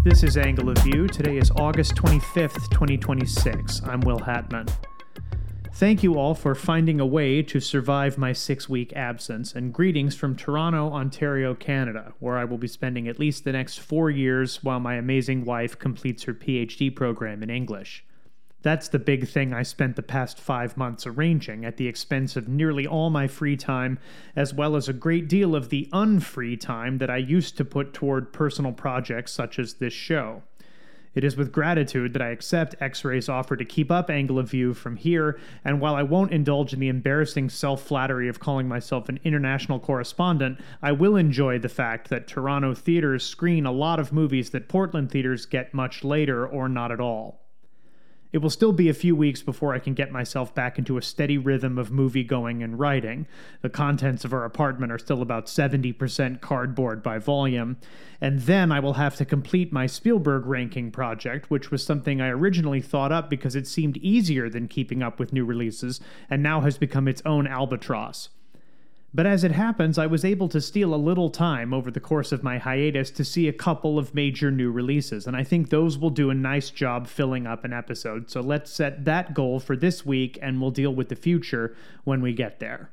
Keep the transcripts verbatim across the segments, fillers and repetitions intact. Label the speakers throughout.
Speaker 1: This is Angle of View. Today is August twenty-fifth, twenty twenty-six. I'm Will Hatman. Thank you all for finding a way to survive my six-week absence, and greetings from Toronto, Ontario, Canada, where I will be spending at least the next four years while my amazing wife completes her P H D program in English. That's the big thing I spent the past five months arranging at the expense of nearly all my free time, as well as a great deal of the unfree time that I used to put toward personal projects such as this show. It is with gratitude that I accept X-Ray's offer to keep up Angle of View from here, and while I won't indulge in the embarrassing self-flattery of calling myself an international correspondent, I will enjoy the fact that Toronto theaters screen a lot of movies that Portland theaters get much later or not at all. It will still be a few weeks before I can get myself back into a steady rhythm of movie-going and writing. The contents of our apartment are still about seventy percent cardboard by volume. And then I will have to complete my Spielberg ranking project, which was something I originally thought up because it seemed easier than keeping up with new releases, and now has become its own albatross. But as it happens, I was able to steal a little time over the course of my hiatus to see a couple of major new releases, and I think those will do a nice job filling up an episode, so let's set that goal for this week, and we'll deal with the future when we get there.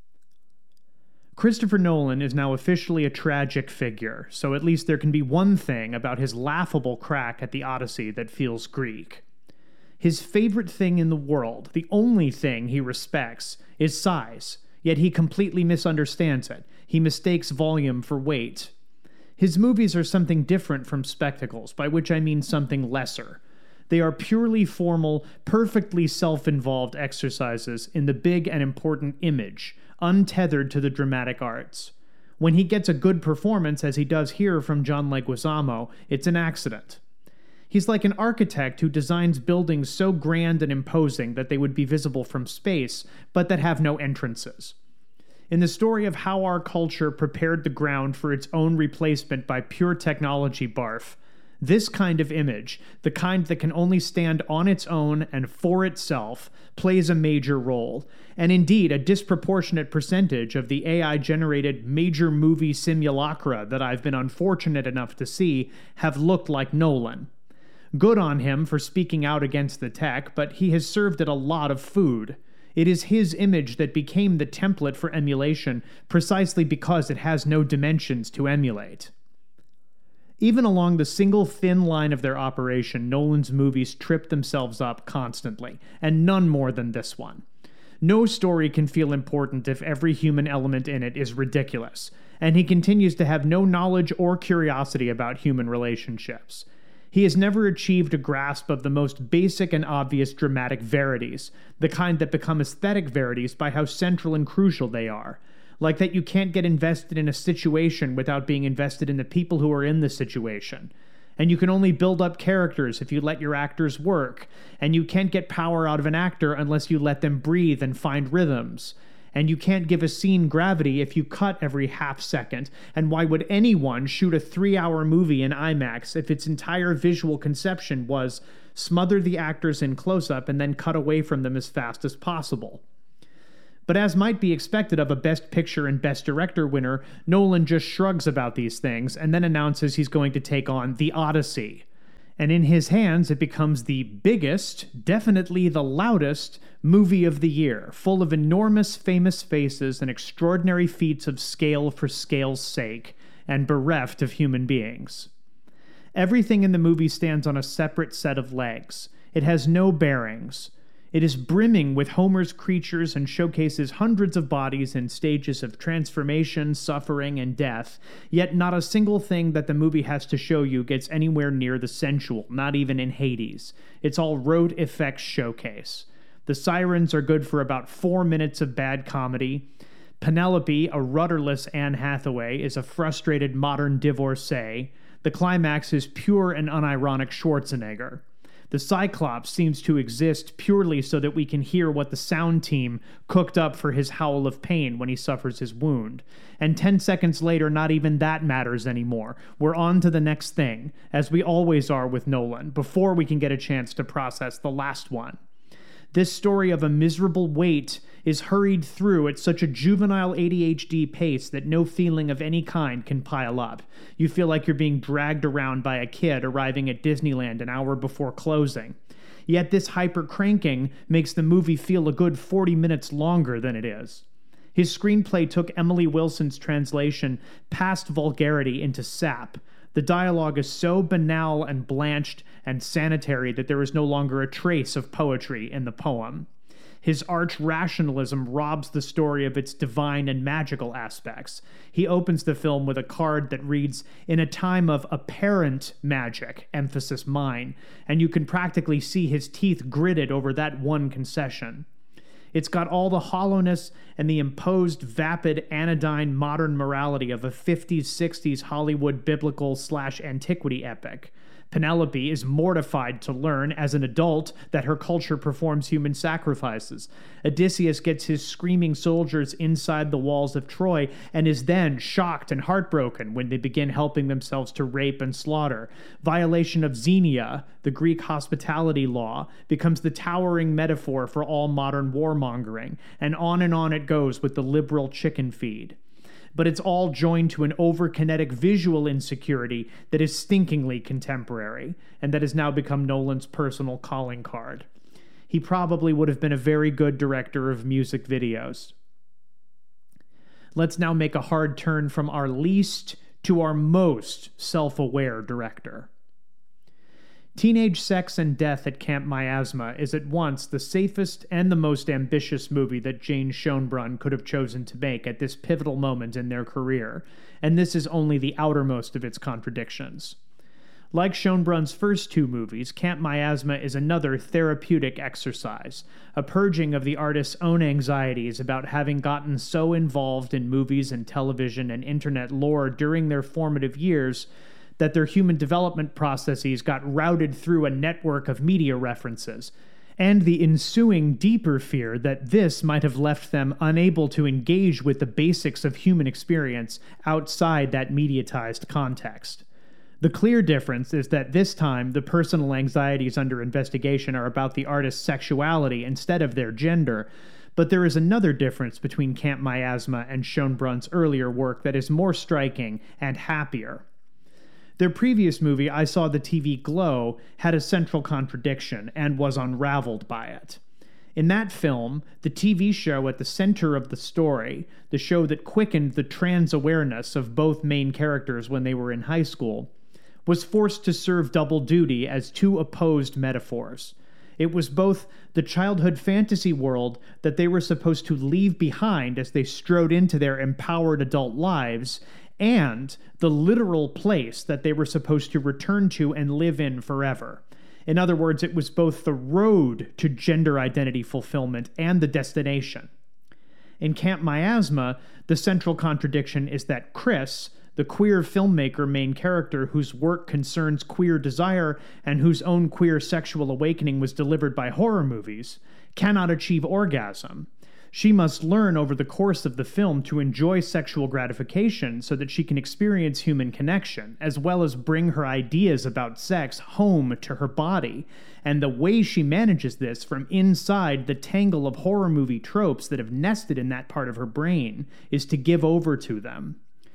Speaker 1: Christopher Nolan is now officially a tragic figure, so at least there can be one thing about his laughable crack at the Odyssey that feels Greek. His favorite thing in the world, the only thing he respects, is size. Yet he completely misunderstands it. He mistakes volume for weight. His movies are something different from spectacles, by which I mean something lesser. They are purely formal, perfectly self-involved exercises in the big and important image, untethered to the dramatic arts. When he gets a good performance, as he does here from John Leguizamo, it's an accident. He's like an architect who designs buildings so grand and imposing that they would be visible from space, but that have no entrances. In the story of how our culture prepared the ground for its own replacement by pure technology barf, this kind of image, the kind that can only stand on its own and for itself, plays a major role, and indeed a disproportionate percentage of the A I-generated major movie simulacra that I've been unfortunate enough to see have looked like Nolan. Good on him for speaking out against the tech, but he has served it a lot of food. It is his image that became the template for emulation precisely because it has no dimensions to emulate. Even along the single thin line of their operation, Nolan's movies trip themselves up constantly, and none more than this one. No story can feel important if every human element in it is ridiculous, and he continues to have no knowledge or curiosity about human relationships. He has never achieved a grasp of the most basic and obvious dramatic verities, the kind that become aesthetic verities by how central and crucial they are. Like that you can't get invested in a situation without being invested in the people who are in the situation. And you can only build up characters if you let your actors work. And you can't get power out of an actor unless you let them breathe and find rhythms. And you can't give a scene gravity if you cut every half second. And why would anyone shoot a three-hour movie in IMAX if its entire visual conception was smother the actors in close-up and then cut away from them as fast as possible? But as might be expected of a Best Picture and Best Director winner, Nolan just shrugs about these things and then announces he's going to take on The Odyssey. And in his hands, it becomes the biggest, definitely the loudest, movie of the year, full of enormous famous faces and extraordinary feats of scale for scale's sake, and bereft of human beings. Everything in the movie stands on a separate set of legs. It has no bearings. It is brimming with Homer's creatures and showcases hundreds of bodies in stages of transformation, suffering, and death, yet not a single thing that the movie has to show you gets anywhere near the sensual, not even in Hades. It's all rote effects showcase. The sirens are good for about four minutes of bad comedy. Penelope, a rudderless Anne Hathaway, is a frustrated modern divorcee. The climax is pure and unironic Schwarzenegger. The Cyclops seems to exist purely so that we can hear what the sound team cooked up for his howl of pain when he suffers his wound. And ten seconds later, not even that matters anymore. We're on to the next thing, as we always are with Nolan, before we can get a chance to process the last one. This story of a miserable wait is hurried through at such a juvenile A D H D pace that no feeling of any kind can pile up. You feel like you're being dragged around by a kid arriving at Disneyland an hour before closing. Yet this hyper-cranking makes the movie feel a good forty minutes longer than it is. His screenplay took Emily Wilson's translation past vulgarity into sap. The dialogue is so banal and blanched and sanitary that there is no longer a trace of poetry in the poem. His arch-rationalism robs the story of its divine and magical aspects. He opens the film with a card that reads, "In a time of apparent magic," emphasis mine, and you can practically see his teeth gritted over that one concession. It's got all the hollowness and the imposed, vapid, anodyne modern morality of a fifties, sixties Hollywood biblical slash antiquity epic. Penelope is mortified to learn, as an adult, that her culture performs human sacrifices. Odysseus gets his screaming soldiers inside the walls of Troy and is then shocked and heartbroken when they begin helping themselves to rape and slaughter. Violation of Xenia, the Greek hospitality law, becomes the towering metaphor for all modern warmongering, and on and on it goes with the liberal chicken feed. But it's all joined to an overkinetic visual insecurity that is stinkingly contemporary, and that has now become Nolan's personal calling card. He probably would have been a very good director of music videos. Let's now make a hard turn from our least to our most self-aware director. Teenage Sex and Death at Camp Miasma is at once the safest and the most ambitious movie that Jane Schoenbrunn could have chosen to make at this pivotal moment in their career, and this is only the outermost of its contradictions. Like Schoenbrunn's first two movies, Camp Miasma is another therapeutic exercise, a purging of the artist's own anxieties about having gotten so involved in movies and television and internet lore during their formative years that their human development processes got routed through a network of media references, and the ensuing deeper fear that this might have left them unable to engage with the basics of human experience outside that mediatized context. The clear difference is that this time the personal anxieties under investigation are about the artist's sexuality instead of their gender, but there is another difference between Camp Miasma and Schoenbrunn's earlier work that is more striking and happier. Their previous movie, I Saw the T V Glow, had a central contradiction and was unraveled by it. In that film, the T V show at the center of the story, the show that quickened the trans awareness of both main characters when they were in high school, was forced to serve double duty as two opposed metaphors. It was both the childhood fantasy world that they were supposed to leave behind as they strode into their empowered adult lives, and the literal place that they were supposed to return to and live in forever. In other words, it was both the road to gender identity fulfillment and the destination. In Camp Miasma, the central contradiction is that Chris, the queer filmmaker main character whose work concerns queer desire and whose own queer sexual awakening was delivered by horror movies, cannot achieve orgasm. She must learn over the course of the film to enjoy sexual gratification so that she can experience human connection, as well as bring her ideas about sex home to her body. And the way she manages this from inside the tangle of horror movie tropes that have nested in that part of her brain is to give over to them.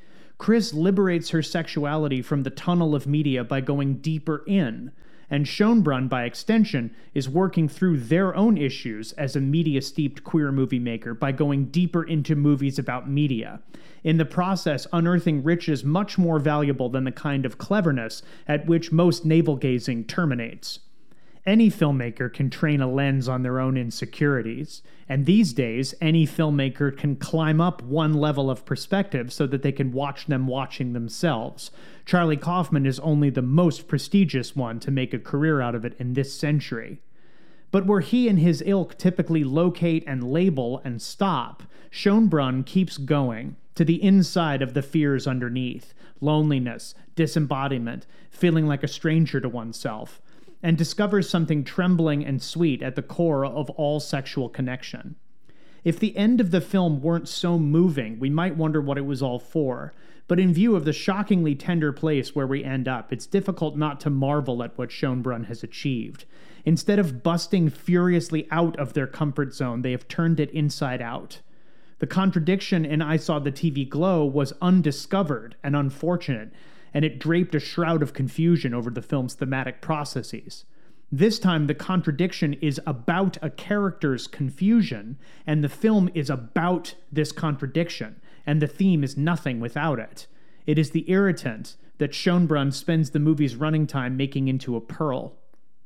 Speaker 1: Chris liberates her sexuality from the tunnel of media by going deeper in, and Schoenbrunn, by extension, is working through their own issues as a media-steeped queer movie maker by going deeper into movies about media, in the process unearthing riches much more valuable than the kind of cleverness at which most navel-gazing terminates. Any filmmaker can train a lens on their own insecurities, and these days, any filmmaker can climb up one level of perspective so that they can watch them watching themselves. Charlie Kaufman is only the most prestigious one to make a career out of it in this century. But where he and his ilk typically locate and label and stop, Schoenbrunn keeps going, to the inside of the fears underneath, loneliness, disembodiment, feeling like a stranger to oneself, and discovers something trembling and sweet at the core of all sexual connection. If the end of the film weren't so moving, we might wonder what it was all for. But in view of the shockingly tender place where we end up, it's difficult not to marvel at what Schönbrunn has achieved. Instead of busting furiously out of their comfort zone, they have turned it inside out. The contradiction in I Saw the T V Glow was undiscovered and unfortunate, and it draped a shroud of confusion over the film's thematic processes. This time, the contradiction is about a character's confusion, and the film is about this contradiction, and the theme is nothing without it. It is the irritant that Schönbrunn spends the movie's running time making into a pearl.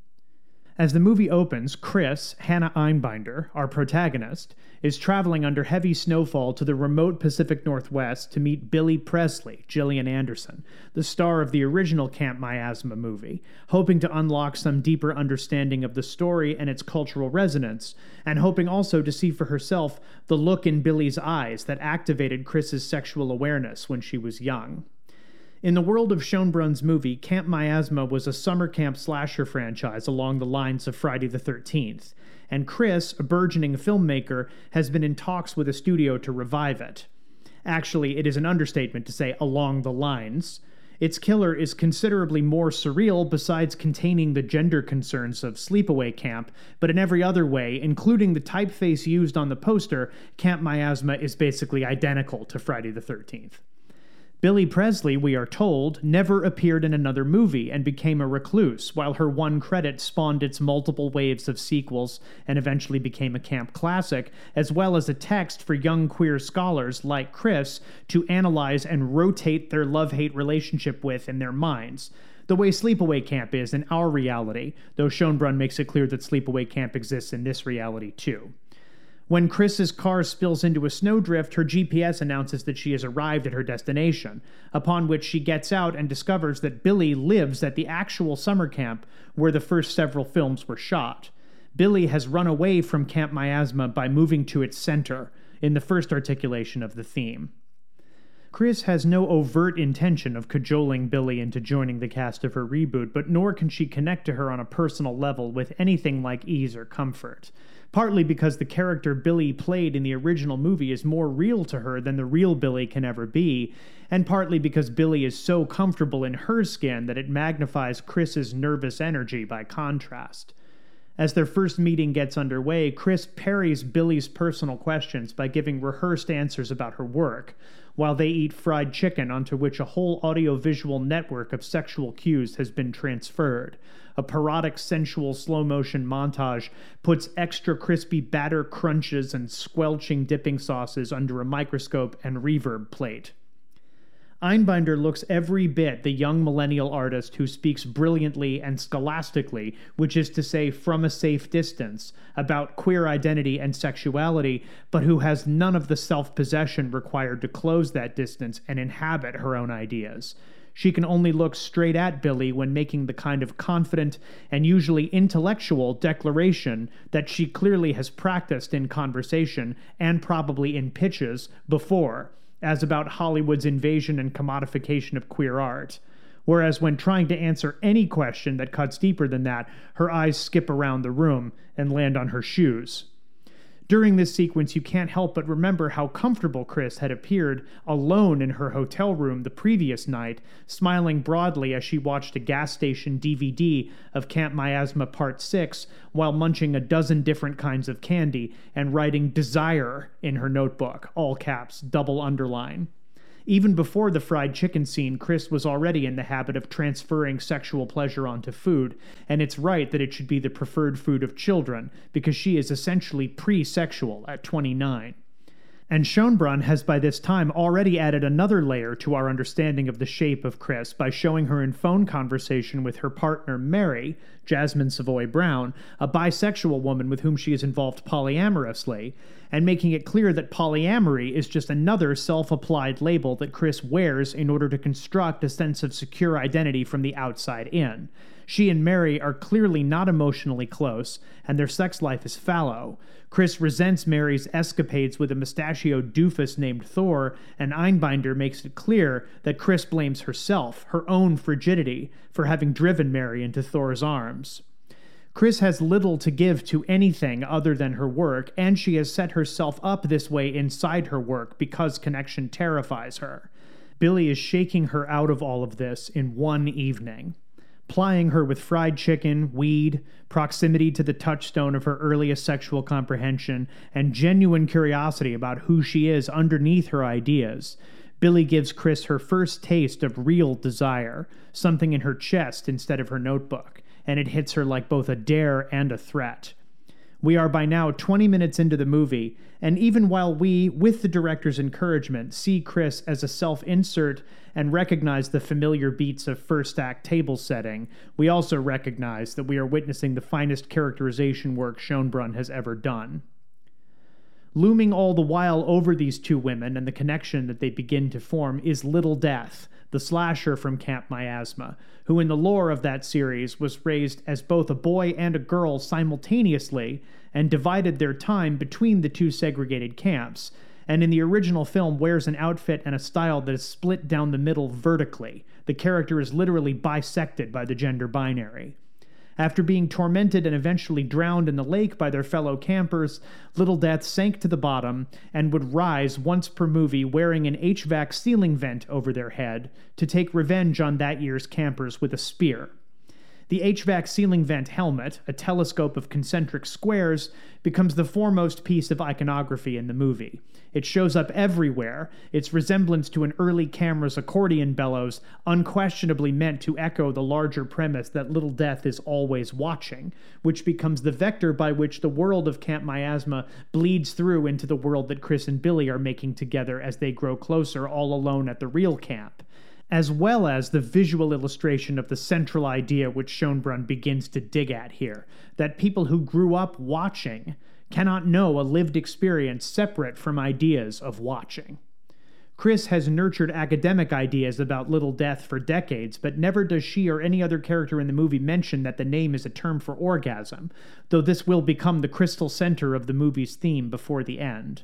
Speaker 1: As the movie opens, Chris, Hannah Einbinder, our protagonist, is traveling under heavy snowfall to the remote Pacific Northwest to meet Billy Presley, Gillian Anderson, the star of the original Camp Miasma movie, hoping to unlock some deeper understanding of the story and its cultural resonance, and hoping also to see for herself the look in Billy's eyes that activated Chris's sexual awareness when she was young. In the world of Schönbrunn's movie, Camp Miasma was a summer camp slasher franchise along the lines of Friday the thirteenth, and Chris, a burgeoning filmmaker, has been in talks with a studio to revive it. Actually, it is an understatement to say along the lines. Its killer is considerably more surreal besides containing the gender concerns of Sleepaway Camp, but in every other way, including the typeface used on the poster, Camp Miasma is basically identical to Friday the thirteenth. Billy Presley, we are told, never appeared in another movie and became a recluse, while her one credit spawned its multiple waves of sequels and eventually became a camp classic, as well as a text for young queer scholars like Chris to analyze and rotate their love-hate relationship with in their minds, the way Sleepaway Camp is in our reality, though Schönbrunn makes it clear that Sleepaway Camp exists in this reality too. When Chris's car spills into a snowdrift, her G P S announces that she has arrived at her destination, upon which she gets out and discovers that Billy lives at the actual summer camp where the first several films were shot. Billy has run away from Camp Miasma by moving to its center, in the first articulation of the theme. Chris has no overt intention of cajoling Billy into joining the cast of her reboot, but nor can she connect to her on a personal level with anything like ease or comfort. Partly because the character Billy played in the original movie is more real to her than the real Billy can ever be, and partly because Billy is so comfortable in her skin that it magnifies Chris's nervous energy by contrast. As their first meeting gets underway, Chris parries Billy's personal questions by giving rehearsed answers about her work, while they eat fried chicken onto which a whole audiovisual network of sexual cues has been transferred. A parodic, sensual slow-motion montage puts extra crispy batter crunches and squelching dipping sauces under a microscope and reverb plate. Einbinder looks every bit the young millennial artist who speaks brilliantly and scholastically, which is to say from a safe distance, about queer identity and sexuality, but who has none of the self-possession required to close that distance and inhabit her own ideas. She can only look straight at Billy when making the kind of confident and usually intellectual declaration that she clearly has practiced in conversation and probably in pitches before, as about Hollywood's invasion and commodification of queer art. Whereas when trying to answer any question that cuts deeper than that, her eyes skip around the room and land on her shoes. During this sequence, you can't help but remember how comfortable Chris had appeared alone in her hotel room the previous night, smiling broadly as she watched a gas station D V D of Camp Miasma Part six while munching a dozen different kinds of candy and writing "desire" in her notebook, all caps, double underline. Even before the fried chicken scene, Chris was already in the habit of transferring sexual pleasure onto food, and it's right that it should be the preferred food of children, because she is essentially pre-sexual at twenty-nine. And Schönbrunn has by this time already added another layer to our understanding of the shape of Chris by showing her in phone conversation with her partner Mary, Jasmine Savoy Brown, a bisexual woman with whom she is involved polyamorously, and making it clear that polyamory is just another self-applied label that Chris wears in order to construct a sense of secure identity from the outside in. She and Mary are clearly not emotionally close, and their sex life is fallow. Chris resents Mary's escapades with a mustachioed doofus named Thor, and Einbinder makes it clear that Chris blames herself, her own frigidity, for having driven Mary into Thor's arms. Chris has little to give to anything other than her work, and she has set herself up this way inside her work because connection terrifies her. Billy is shaking her out of all of this in one evening, plying her with fried chicken, weed, proximity to the touchstone of her earliest sexual comprehension, and genuine curiosity about who she is underneath her ideas. Billy gives Chris her first taste of real desire, something in her chest instead of her notebook, and it hits her like both a dare and a threat. We are by now twenty minutes into the movie, and even while we, with the director's encouragement, see Chris as a self-insert and recognize the familiar beats of first act table setting, we also recognize that we are witnessing the finest characterization work Schönbrunn has ever done. Looming all the while over these two women and the connection that they begin to form is Little Death, the slasher from Camp Miasma, who in the lore of that series was raised as both a boy and a girl simultaneously and divided their time between the two segregated camps, and in the original film wears an outfit and a style that is split down the middle vertically. The character is literally bisected by the gender binary. After being tormented and eventually drowned in the lake by their fellow campers, Little Death sank to the bottom and would rise once per movie wearing an H V A C ceiling vent over their head to take revenge on that year's campers with a spear. The H V A C ceiling vent helmet, a telescope of concentric squares, becomes the foremost piece of iconography in the movie. It shows up everywhere, its resemblance to an early camera's accordion bellows unquestionably meant to echo the larger premise that Little Death is always watching, which becomes the vector by which the world of Camp Miasma bleeds through into the world that Chris and Billy are making together as they grow closer all alone at the real camp, as well as the visual illustration of the central idea which Schönbrunn begins to dig at here, that people who grew up watching cannot know a lived experience separate from ideas of watching. Chris has nurtured academic ideas about Little Death for decades, but never does she or any other character in the movie mention that the name is a term for orgasm, though this will become the crystal center of the movie's theme before the end.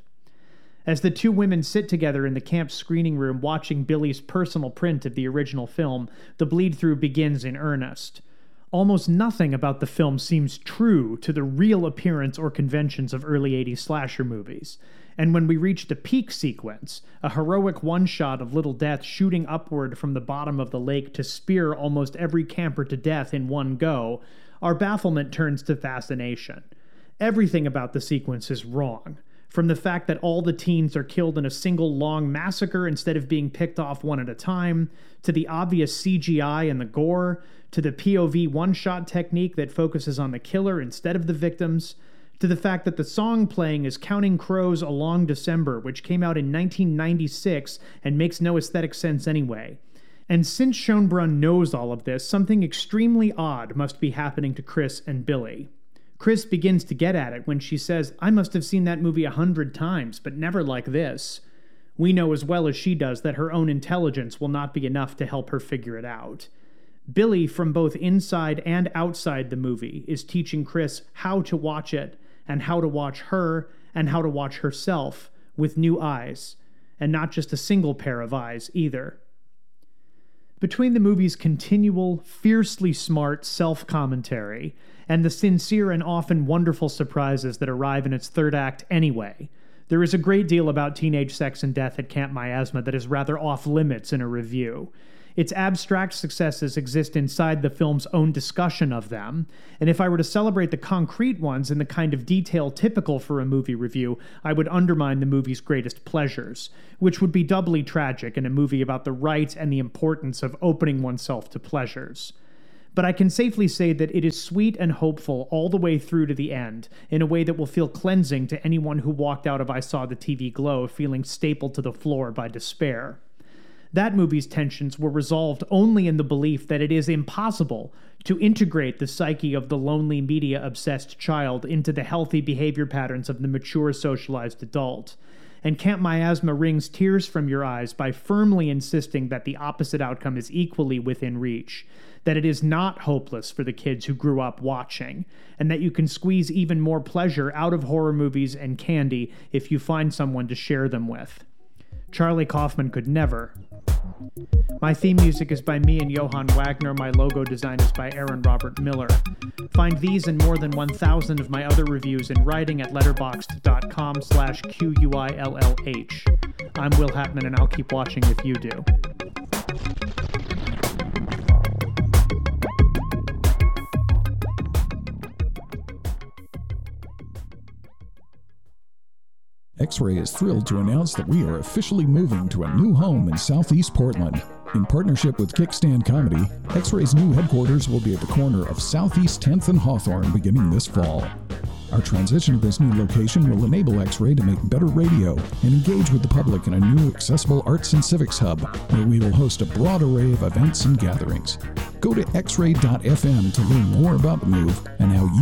Speaker 1: As the two women sit together in the camp screening room watching Billy's personal print of the original film, the bleed-through begins in earnest. Almost nothing about the film seems true to the real appearance or conventions of early eighties slasher movies, and when we reach the peak sequence, a heroic one-shot of Little Death shooting upward from the bottom of the lake to spear almost every camper to death in one go, our bafflement turns to fascination. Everything about the sequence is wrong. From the fact that all the teens are killed in a single long massacre instead of being picked off one at a time, to the obvious C G I and the gore, to the P O V one-shot technique that focuses on the killer instead of the victims, to the fact that the song playing is Counting Crows A Long December, which came out in nineteen ninety-six and makes no aesthetic sense anyway. And since Schönbrunn knows all of this, something extremely odd must be happening to Chris and Billy. Chris begins to get at it when she says, "I must have seen that movie a hundred times, but never like this." We know as well as she does that her own intelligence will not be enough to help her figure it out. Billy, from both inside and outside the movie, is teaching Chris how to watch it, and how to watch her, and how to watch herself with new eyes, and not just a single pair of eyes either. Between the movie's continual, fiercely smart self-commentary and the sincere and often wonderful surprises that arrive in its third act anyway, there is a great deal about teenage sex and death at Camp Miasma that is rather off-limits in a review. Its abstract successes exist inside the film's own discussion of them, and if I were to celebrate the concrete ones in the kind of detail typical for a movie review, I would undermine the movie's greatest pleasures, which would be doubly tragic in a movie about the right and the importance of opening oneself to pleasures. But I can safely say that it is sweet and hopeful all the way through to the end, in a way that will feel cleansing to anyone who walked out of I Saw the T V Glow feeling stapled to the floor by despair. That movie's tensions were resolved only in the belief that it is impossible to integrate the psyche of the lonely media-obsessed child into the healthy behavior patterns of the mature socialized adult. And Camp Miasma wrings tears from your eyes by firmly insisting that the opposite outcome is equally within reach, that it is not hopeless for the kids who grew up watching, and that you can squeeze even more pleasure out of horror movies and candy if you find someone to share them with. Charlie Kaufman could never. My theme music is by me and Johann Wagner. My logo design is by Aaron Robert Miller. Find these and more than one thousand of my other reviews in writing at letterboxd.com slash Q-U-I-L-L-H. I'm Will Hatman, and I'll keep watching if you do.
Speaker 2: X-Ray is thrilled to announce that we are officially moving to a new home in Southeast Portland. In partnership with Kickstand Comedy, X-Ray's new headquarters will be at the corner of Southeast tenth and Hawthorne beginning this fall. Our transition to this new location will enable X-Ray to make better radio and engage with the public in a new accessible arts and civics hub, where we will host a broad array of events and gatherings. Go to x ray dot f m to learn more about the move and how